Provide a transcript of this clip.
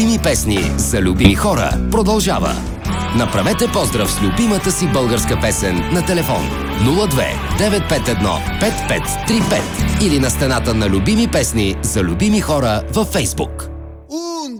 любими песни за любими хора продължава. Направете поздрав с любимата си българска песен на телефон 02 951 5535 или на стената на любими песни за любими хора във Фейсбук.